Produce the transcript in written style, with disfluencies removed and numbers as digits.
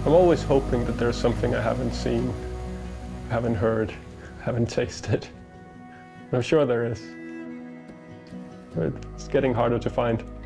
I'm always hoping that there's something I haven't seen, haven't heard, haven't tasted. I'm sure there is, but it's getting harder to find.